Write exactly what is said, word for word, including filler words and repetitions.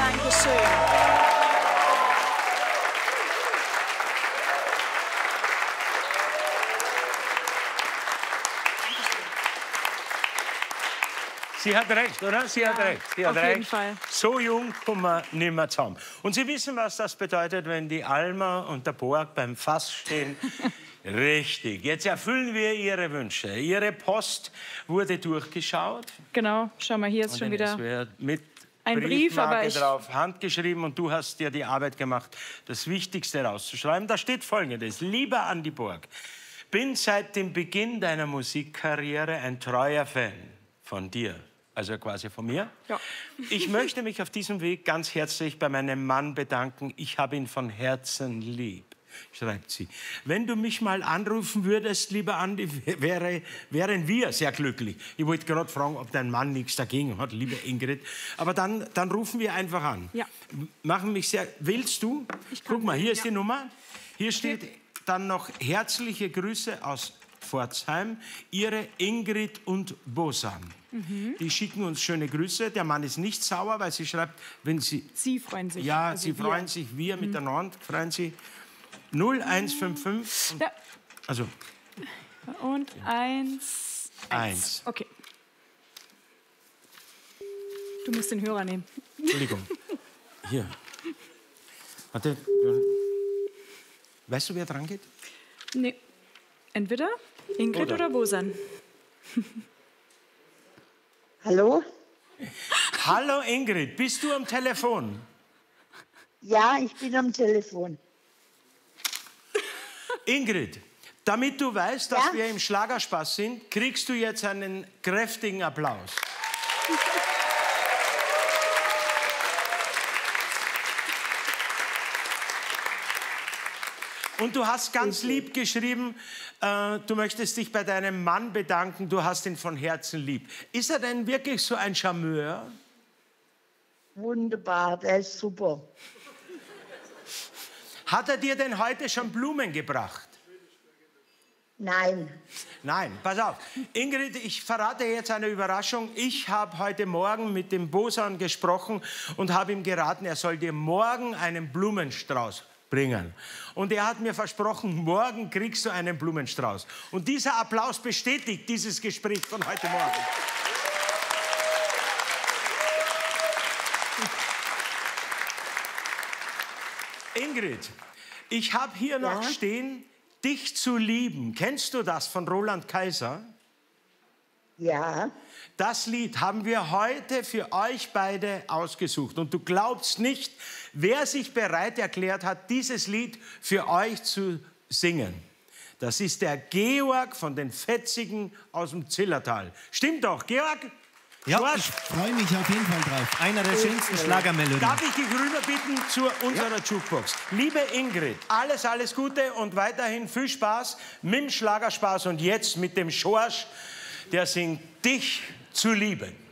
Dankeschön. Sie hat recht, oder? Sie hat ja, recht. Sie hat auf recht. jeden Fall. So jung kommen wir nicht mehr zusammen. Und Sie wissen, was das bedeutet, wenn die Alma und der Borg beim Fass stehen? Richtig. Jetzt erfüllen wir Ihre Wünsche. Ihre Post wurde durchgeschaut. Genau, schau mal, hier ist Und schon dann wieder ist wer mit ein Brief, Briefmarke aber ich... drauf, handgeschrieben, und du hast dir die Arbeit gemacht, das Wichtigste rauszuschreiben. Da steht Folgendes: Lieber Andi Borg, bin seit dem Beginn deiner Musikkarriere ein treuer Fan von dir. Also quasi von mir. Ja. Ich möchte mich auf diesem Weg ganz herzlich bei meinem Mann bedanken. Ich habe ihn von Herzen lieb, schreibt sie. Wenn du mich mal anrufen würdest, lieber Andi, wäre, wären wir sehr glücklich. Ich wollte gerade fragen, ob dein Mann nichts dagegen hat, liebe Ingrid. Aber dann, dann rufen wir einfach an. Ja. Machen mich sehr... Willst du? Ich kann Guck mal, hier ist ja. die Nummer. Hier steht dann noch herzliche Grüße aus Pforzheim, Ihre Ingrid und Bosan. Mhm. Die schicken uns schöne Grüße. Der Mann ist nicht sauer, weil sie schreibt, wenn sie... Sie freuen sich. Ja, also sie wir. freuen sich, wir mhm. miteinander freuen sie. null eins fünf fünf. Ja. Also. Und eins, eins. Eins. Okay. Du musst den Hörer nehmen. Entschuldigung. Hier. Warte. Weißt du, wer dran geht? Nee. Entweder Ingrid oder, oder Bosan. Hallo? Hallo Ingrid, bist du am Telefon? Ja, ich bin am Telefon. Ingrid, damit du weißt, dass ja? wir im Schlagerspaß sind, kriegst du jetzt einen kräftigen Applaus. Und du hast ganz lieb geschrieben, äh, du möchtest dich bei deinem Mann bedanken, du hast ihn von Herzen lieb. Ist er denn wirklich so ein Charmeur? Wunderbar, der ist super. Hat er dir denn heute schon Blumen gebracht? Nein. Nein, pass auf. Ingrid, ich verrate jetzt eine Überraschung. Ich habe heute Morgen mit dem Bosan gesprochen und habe ihm geraten, er soll dir morgen einen Blumenstrauß bringen. Und er hat mir versprochen, morgen kriegst du einen Blumenstrauß. Und dieser Applaus bestätigt dieses Gespräch von heute Morgen. Ingrid, ich habe hier noch ja? stehen, dich zu lieben. Kennst du das von Roland Kaiser? Ja. Das Lied haben wir heute für euch beide ausgesucht. Und du glaubst nicht, wer sich bereit erklärt hat, dieses Lied für euch zu singen. Das ist der Georg von den Fetzigen aus dem Zillertal. Stimmt doch, Georg? Ja, ich freue mich auf jeden Fall drauf. Einer der schönsten Schlagermelodien. Darf ich dich rüber bitten zu unserer ja. Jukebox? Liebe Ingrid, alles, alles Gute und weiterhin viel Spaß mit dem Schlagerspaß und jetzt mit dem Schorsch, der singt Dich zu lieben.